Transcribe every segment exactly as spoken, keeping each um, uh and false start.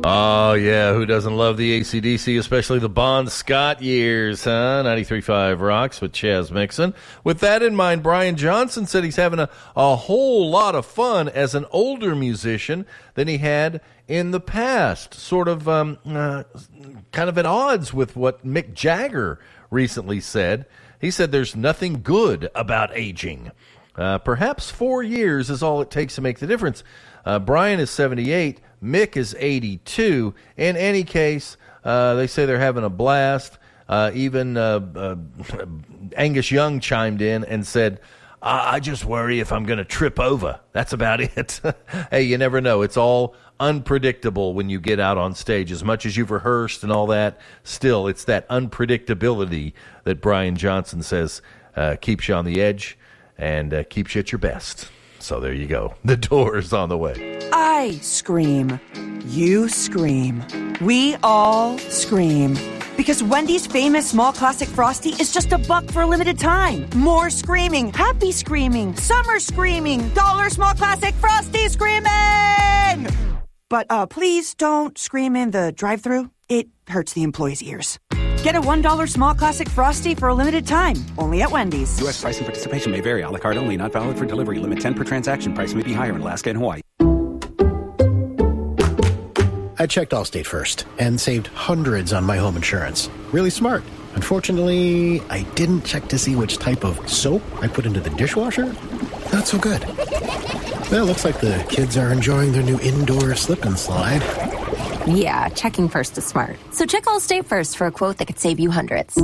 Oh, yeah. Who doesn't love the A C D C, especially the Bon Scott years, huh? ninety-three point five Rocks with Chaz Mixon. With that in mind, Brian Johnson said he's having a, a whole lot of fun as an older musician than he had in the past. Sort of um, uh, kind of at odds with what Mick Jagger recently said. He said there's nothing good about aging. Uh, perhaps four years is all it takes to make the difference. Uh, Brian is seventy-eight. Mick is eighty-two. In any case, uh, they say they're having a blast. Uh, even uh, uh, Angus Young chimed in and said, I, I just worry if I'm going to trip over. That's about it. Hey, you never know. It's all unpredictable when you get out on stage. As much as you've rehearsed and all that, still, it's that unpredictability that Brian Johnson says uh, keeps you on the edge and uh, keeps you at your best. So there you go. The Doors on the way. I scream. You scream. We all scream. Because Wendy's famous small classic Frosty is just a buck for a limited time. More screaming. Happy screaming. Summer screaming. Dollar small classic Frosty screaming! But uh, please don't scream in the drive-thru. It hurts the employees' ears. Get a one dollar small classic Frosty for a limited time. Only at Wendy's. U S price and participation may vary. A la carte only. Not valid for delivery. Limit ten per transaction. Price may be higher in Alaska and Hawaii. I checked Allstate first and saved hundreds on my home insurance. Really smart. Unfortunately, I didn't check to see which type of soap I put into the dishwasher. Not so good. Well, looks like the kids are enjoying their new indoor slip and slide. Yeah, checking first is smart. So check Allstate first for a quote that could save you hundreds.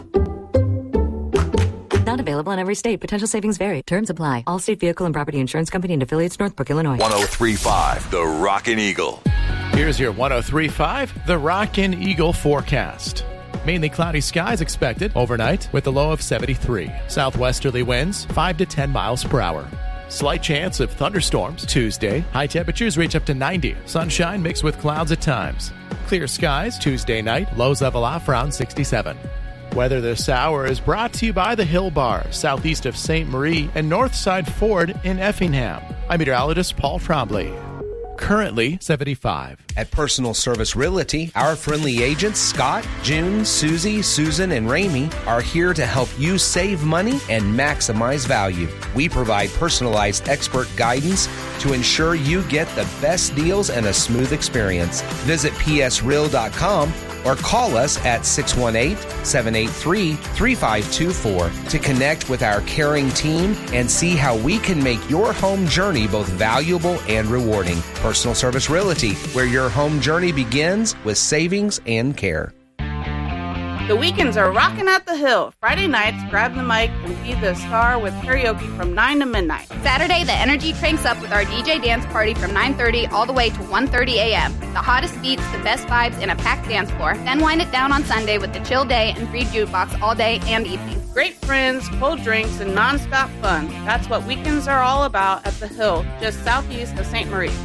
Not available in every state. Potential savings vary. Terms apply. Allstate Vehicle and Property Insurance Company and affiliates, Northbrook, Illinois. one oh three point five, The Rockin' Eagle. Here's your one oh three point five, The Rockin' Eagle forecast. Mainly cloudy skies expected overnight with a low of seventy-three. Southwesterly winds five to ten miles per hour. Slight chance of thunderstorms Tuesday. High temperatures reach up to ninety. Sunshine mixed with clouds at times. Clear skies Tuesday night. Lows level off around sixty-seven. Weather this hour is brought to you by the Hill Bar, southeast of Saint Marie and Northside Ford in Effingham. I'm meteorologist Paul Trombley. Currently seventy-five. At Personal Service Realty, our friendly agents Scott, June, Susie, Susan, and Ramey are here to help you save money and maximize value. We provide personalized expert guidance to ensure you get the best deals and a smooth experience. Visit p s real dot com or call us at six one eight, seven eight three, three five two four to connect with our caring team and see how we can make your home journey both valuable and rewarding. Personal Service Realty, where your home journey begins with savings and care. The weekends are rocking at the Hill. Friday nights, grab the mic and be the star with karaoke from nine to midnight. Saturday, the energy cranks up with our D J dance party from nine thirty all the way to one thirty a.m. The hottest beats, the best vibes, and a packed dance floor. Then wind it down on Sunday with the chill day and free jukebox all day and evening. Great friends, cold drinks, and nonstop fun. That's what weekends are all about at the Hill, just southeast of Saint Marie.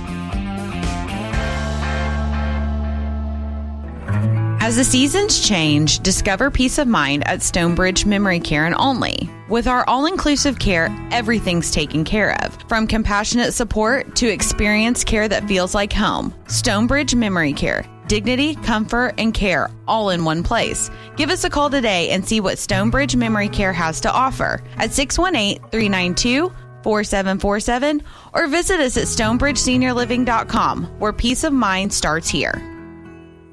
As the seasons change, discover peace of mind at Stonebridge Memory Care and Only. With our all-inclusive care, everything's taken care of. From compassionate support to experienced care that feels like home. Stonebridge Memory Care. Dignity, comfort, and care all in one place. Give us a call today and see what Stonebridge Memory Care has to offer at six one eight, three nine two, four seven four seven or visit us at stonebridge senior living dot com, where peace of mind starts here.